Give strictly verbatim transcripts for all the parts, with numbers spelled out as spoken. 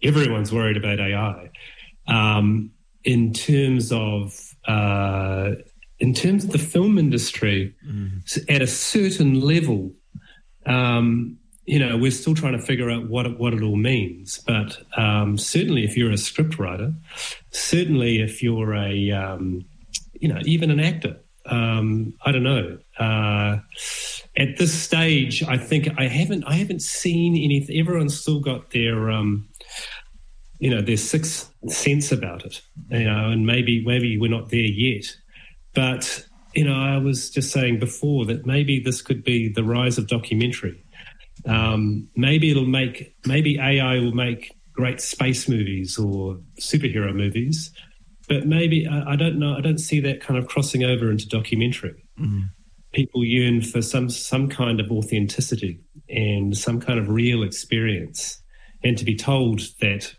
everyone's worried about A I. Um, in terms of uh, in terms of the film industry, mm. at a certain level, um, you know, we're still trying to figure out what it, what it all means. But um, certainly, if you're a scriptwriter, certainly if you're a um, you know, even an actor, um, I don't know. Uh, at this stage, I think I haven't I haven't seen anything. Everyone's still got their um, you know, their sixth sense about it, you know, and maybe maybe we're not there yet. But, you know, I was just saying before that maybe this could be the rise of documentary. Um, maybe it'll make, maybe A I will make great space movies or superhero movies, but maybe, I, I don't know, I don't see that kind of crossing over into documentary. Mm-hmm. People yearn for some some kind of authenticity and some kind of real experience, and to be told that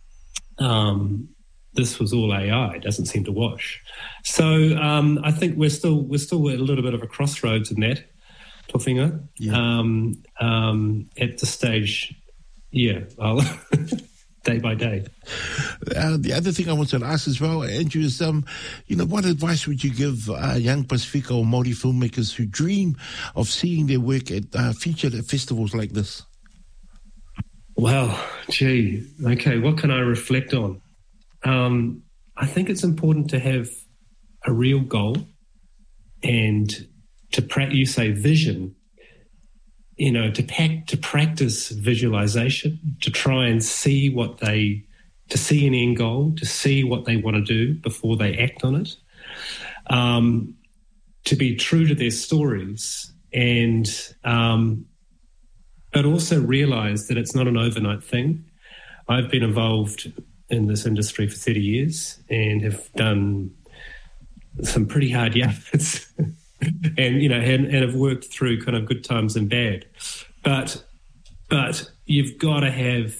Um, this was all A I doesn't seem to wash. So um, I think we're still we're still at a little bit of a crossroads in that, Tofinga. Yeah. Um, um, at this stage, yeah, I'll day by day. Uh, the other thing I wanted to ask as well, Andrew, is um, you know, what advice would you give uh, young Pasifika or Māori filmmakers who dream of seeing their work at uh, featured at festivals like this? Well, gee, okay, what can I reflect on? Um, I think it's important to have a real goal and to pra- you say vision, you know, to pack, to practice visualization, to try and see what they, to see an end goal, to see what they want to do before they act on it, um, to be true to their stories, and um, but also realise that it's not an overnight thing. I've been involved in this industry for thirty years and have done some pretty hard yards and, you know, and, and have worked through kind of good times and bad. But, but you've got to have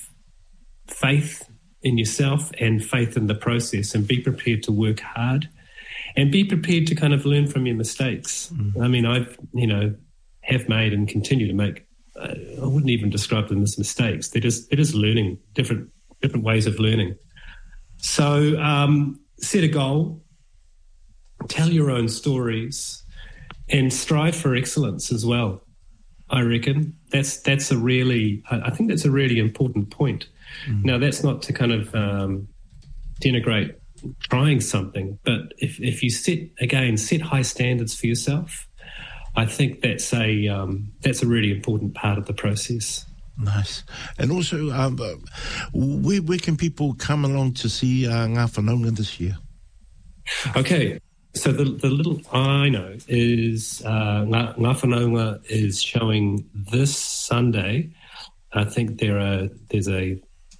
faith in yourself and faith in the process, and be prepared to work hard and be prepared to kind of learn from your mistakes. Mm. I mean, I've, you know, have made and continue to make, I wouldn't even describe them as mistakes. They're just they're just learning, different different ways of learning. So um, set a goal, tell your own stories, and strive for excellence as well. I reckon that's that's a really I think that's a really important point. Mm-hmm. Now, that's not to kind of um, denigrate trying something, but if if you set again set high standards for yourself, I think that's a um, that's a really important part of the process. Nice. And also, um, where, where can people come along to see uh, Ngā Whanaunga this year? Okay, so the the little I know is uh, Ngā, Ngā Whanaunga is showing this Sunday. I think there are there's a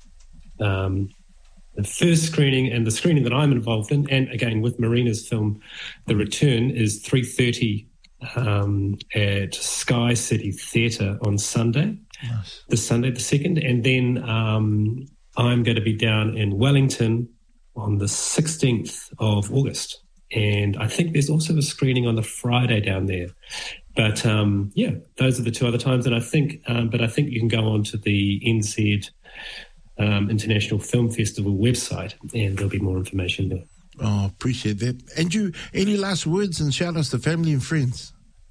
um, the first screening and the screening that I'm involved in, and again with Marina's film, The Return, is three thirty. Um, at Sky City Theatre on Sunday, nice. This Sunday the second, and then um, I'm going to be down in Wellington on the sixteenth of August, and I think there's also a screening on the Friday down there. But um, yeah, those are the two other times, and I think, um, but I think you can go on to the N Z um, International Film Festival website, and there'll be more information there. Oh, appreciate that. Andrew, any last words and shout outs to family and friends?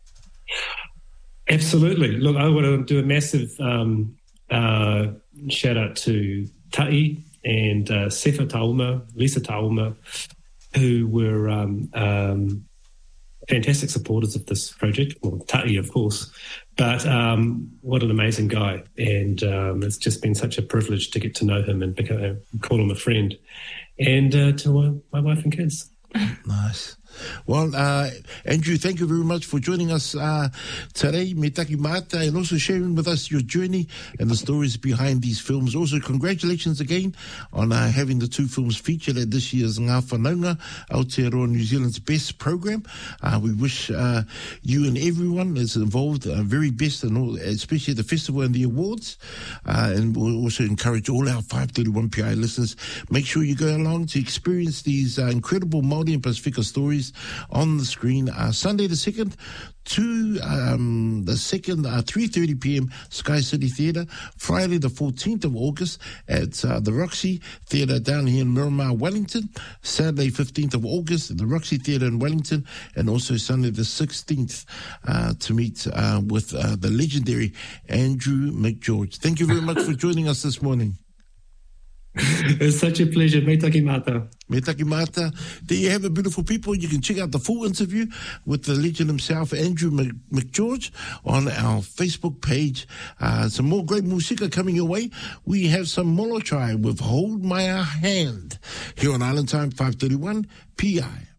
Absolutely. Look, I want to do a massive um, uh, shout out to Tai and uh, Sefa Tauma, Lisa Tauma, who were um, um, fantastic supporters of this project. Well, Tai, of course, but um, what an amazing guy. And um, it's just been such a privilege to get to know him and become, call him a friend. And uh, to my, my wife and kids. Nice. Well, uh, Andrew, thank you very much for joining us uh, today, Me Taki Mata, and also sharing with us your journey and the stories behind these films. Also, congratulations again on uh, having the two films featured at this year's Ngā Whanaunga, Aotearoa New Zealand's best program. Uh, we wish uh, you and everyone that's involved uh, very best, and all, especially the festival and the awards. Uh, and we'll also encourage all our five thirty-one P I listeners, make sure you go along to experience these uh, incredible Māori and Pasifika stories movies on the screen. Uh, Sunday the second, to um, the second, uh, three thirty p.m. Sky City Theatre. Friday the fourteenth of August at uh, the Roxy Theatre down here in Miramar, Wellington. Saturday fifteenth of August at the Roxy Theatre in Wellington, and also Sunday the sixteenth uh, to meet uh, with uh, the legendary Andrew McGeorge. Thank you very much for joining us this morning. It's such a pleasure. Me taki mata. Me taki mata. There you have it, beautiful people. You can check out the full interview with the legend himself, Andrew McGeorge, on our Facebook page. Uh, some more great musika coming your way. We have some Molochai with Hold My Hand here on Island Time five thirty-one P I.